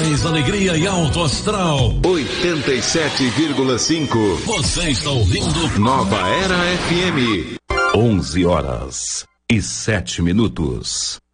mais alegria e alto astral. 87,5. Você está ouvindo Nova Era FM. 11h07.